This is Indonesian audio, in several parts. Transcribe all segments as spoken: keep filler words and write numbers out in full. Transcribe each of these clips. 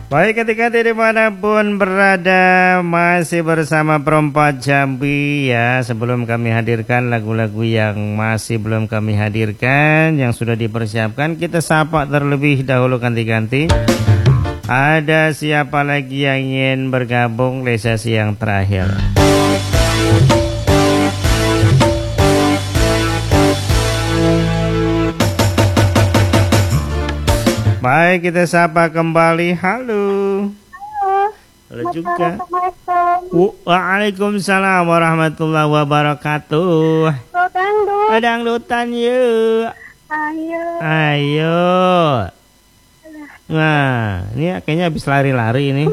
Baik, ketika dimanapun berada, masih bersama Perempat Jambi ya. Sebelum kami hadirkan lagu-lagu yang masih belum kami hadirkan, yang sudah dipersiapkan, kita sapa terlebih dahulu ganti-ganti. Ada siapa lagi yang ingin bergabung di sesi yang terakhir? Baik, kita sapa kembali. Halo. Halo. Halo juga. Waalaikumsalam warahmatullahi wabarakatuh. Oh, dangdut. Oh, dangdutan yuk. Ayo. Ayo. Nah, ini kayaknya habis lari-lari ini.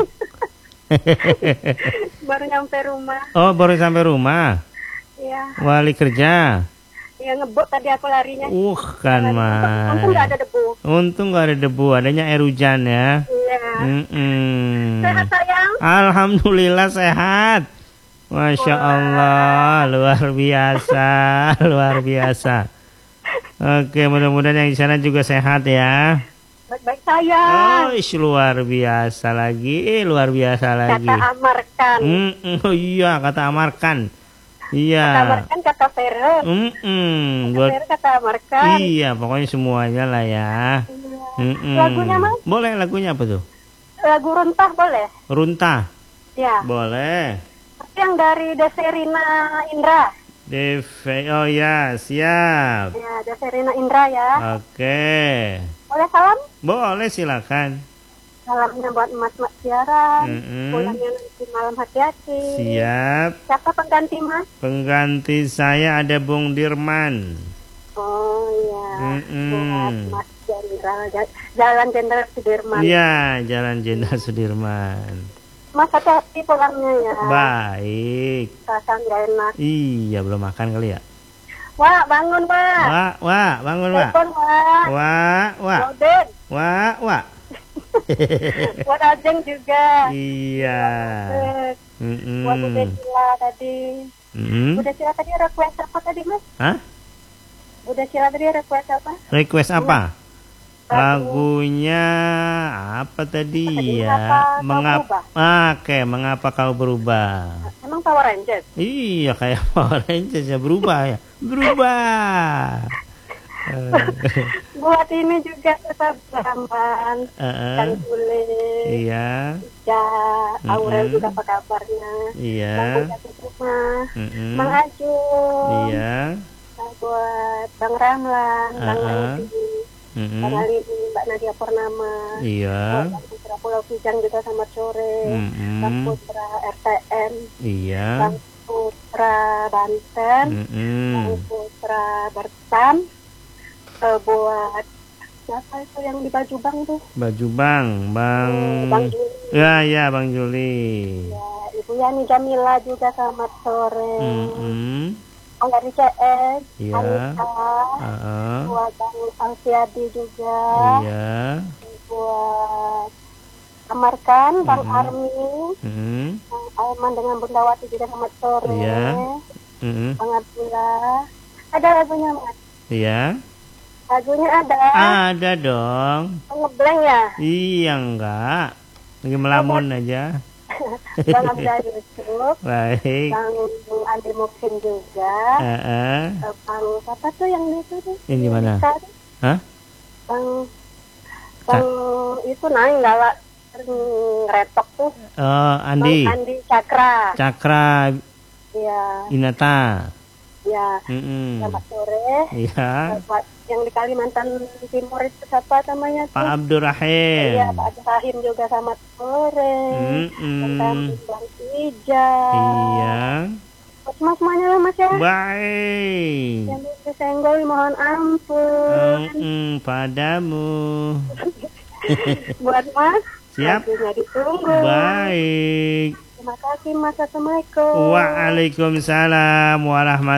Baru nyampe rumah. Oh, baru sampai rumah. Iya. Wali kerja. Ya ngebut tadi aku larinya. Uh, kan mah. Untung nggak ada debu. Untung nggak ada debu, adanya air hujan ya. Iya. Mm-mm. Sehat sayang? Alhamdulillah sehat. Masya Allah, luar biasa, luar biasa. Oke, mudah-mudahan yang di sana juga sehat ya. Baik-baik sayang. Oh, ish, luar biasa lagi, luar biasa lagi. Kata Amarkan. Mm-mm, oh iya, kata Amarkan. Iya. Kata Amarkan, kata Vero. Mm-mm, Kata buat, Vero, kata Amarkan. iya, pokoknya semuanya lah ya. Iya. Mm-mm. Lagunya mas? Boleh, lagunya apa tuh? Lagu Runtah boleh? Runtah. Ya. Boleh. Tapi yang dari Deserina Indra. D V, oh ya, siap. Ya, Deserina Indra ya. Oke. Boleh salam? Boleh, silakan. Salamnya buat emas-emas siaran. Mm-mm. Pulangnya nanti malam hati-hati. Siap. Siapa pengganti mas? Pengganti saya ada Bung Dirman. Oh iya. Mm-mm. Buat Mas Jenderal Jalan Jenderal Sudirman. Iya, Jalan Jenderal Sudirman. Mas hati-hati pulangnya ya. Baik. Rasanya nggak enak. Iya, belum makan kali ya. Wah bangun pak. Wah, wah, bangun wah. Telepon wah. Wah, wah. Boden. Wah, wah. Buat Ajeng juga. Iya. Mm-mm. Buat Bude Sila tadi. Mm-mm. Bude Sila tadi request apa tadi mas? Hah? Bude Sila tadi request apa? Request apa? Lagu. Lagunya apa tadi Tadi ya? Mengapa Kau Mengapa? Berubah? Oke, mengapa kau berubah? Emang Power Rangers? Iya, kayak Power Rangers ya, berubah ya. Berubah. Buat ini juga tetap Ramban, Uh-uh. Kang Bule, Iya. Ya, Aurel Mm-mm. juga apa kabarnya? Iya. Bang Bujat di rumah, Mm-mm. Bang Ajung, Iya. nah, buat Bang Ramlan, Bang Uh-uh. Andi, Mm-mm. Bang Alidi, Mbak Nadia Purnama, Iya. buat Bang Putra Pulau Kijang juga selamat sore, Mm-mm. Bang Putra R T M, Iya. Bang Putra Banten, Bang Mm-mm. Putra Bertam, eh, buat siapa itu yang di baju bang tuh? Baju Bang, Bang. Eh, Bang Juli. Ya, ya, Bang Juli. Ya, Ibu Yani Jamila juga selamat sore. Mm-mm. Oh, dari C S, Iya. Anissa, Uh-uh. buat Bang Alfiadi juga, Iya. buat Amarkan, Bang Mm-mm. Armi, Mm-mm. Bang Alman dengan Bundawati juga selamat sore. Iya. Mm-mm. Bang Abdullah. Ada lagunya mas? Iya. Lagunya ada. Ada dong. Ngeblank ya? Iya, enggak. Lagi melamun aja. Bang Abdullah Yusuf, Baik. Bang Andi Muksin juga, Heeh. eh, Bang siapa tuh yang di itu tuh? Yang di mana? Tadi. Hah? Bang Bang itu naik galak retok tuh. Oh, Andi. Bang Andi Cakra. Cakra Iya, Inata. ya. Mm-mm. Selamat sore. Iya. Eh, Pak yang di Kalimantan Timur itu siapa namanya tuh? Pak Abdurrahim. Iya, Pak Abdul Rahim juga selamat sore. Mm-mm. Tentang Bang Ijaz. Iya. Semua semuanya lah mas ya. Baik. Yang disenggol mohon ampun. Mm-mm, padamu. Buat mas. Siap. Lagunya ditunggu. Baik. Terima kasih mas. Assalamualaikum. Waalaikumsalam warahmatullahi